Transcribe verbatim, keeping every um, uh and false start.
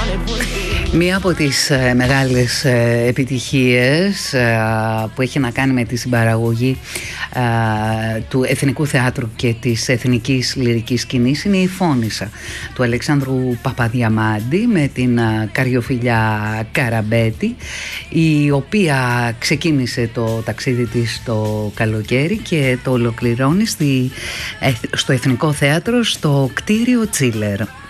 Μία από τις ε, μεγάλες ε, επιτυχίες ε, που έχει να κάνει με τη συμπαραγωγή ε, του Εθνικού Θεάτρου και της Εθνικής Λυρικής Σκηνής είναι η Φώνισσα του Αλεξάνδρου Παπαδιαμάντη με την ε, Καριοφιλιά Καραμπέτη, η οποία ξεκίνησε το ταξίδι της το καλοκαίρι και το ολοκληρώνει στη, ε, στο Εθνικό Θέατρο στο κτίριο Τσίλερ.